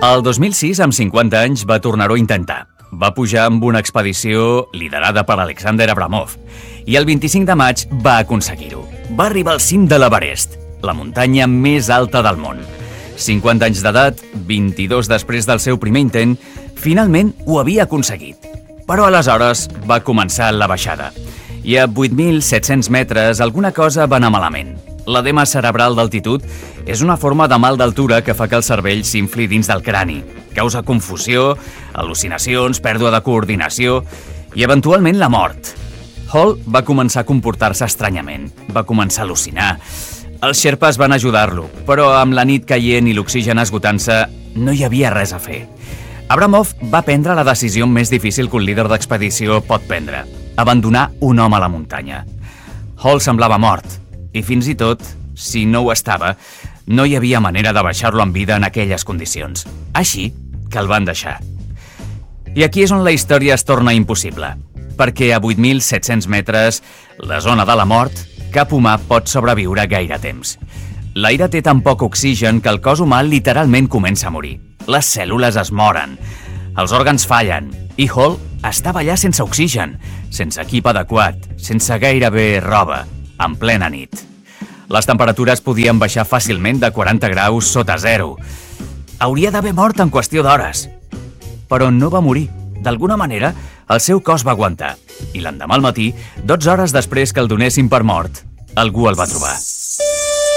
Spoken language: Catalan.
El 2006, amb 50 anys, va tornar-ho a intentar. Va pujar amb una expedició liderada per Alexander Abramov i el 25 de maig va aconseguir-ho. Va arribar al cim de l'Everest, la muntanya més alta del món. 50 anys d'edat, 22 després del seu primer intent, finalment ho havia aconseguit. Però aleshores va començar la baixada. I a 8.700 metres alguna cosa va anar malament. L'edema cerebral d'altitud és una forma de mal d'altura que fa que el cervell s'infli dins del crani. Causa confusió, al·lucinacions, pèrdua de coordinació i, eventualment, la mort. Hall va començar a comportar-se estranyament. Va començar a al·lucinar. Els xerpes van ajudar-lo, però amb la nit caient i l'oxigen esgotant-se, no hi havia res a fer. Abramov va prendre la decisió més difícil que un líder d'expedició pot prendre: abandonar un home a la muntanya. Hall semblava mort, i fins i tot, si no ho estava, no hi havia manera de baixar-lo en vida en aquelles condicions. Així que el van deixar. I aquí és on la història es torna impossible, perquè a 8.700 metres, la zona de la mort, cap humà pot sobreviure gaire temps. L'aire té tan poc oxigen que el cos humà literalment comença a morir. Les cèl·lules es moren, els òrgans fallen, i Hall estava allà sense oxigen, sense equip adequat, sense gairebé roba, en plena nit. Les temperatures podien baixar fàcilment de 40 graus sota zero. Hauria d'haver mort en qüestió d'hores. Però no va morir. D'alguna manera, el seu cos va aguantar. I l'endemà al matí, 12 hores després que el donessin per mort, algú el va trobar.